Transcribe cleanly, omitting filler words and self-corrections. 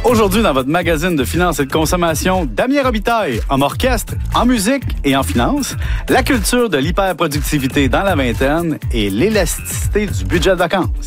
Aujourd'hui, dans votre magazine de finances et de consommation, Damien Robitaille, en orchestre, en musique et en finance, la culture de l'hyperproductivité dans la vingtaine et l'élasticité du budget de vacances.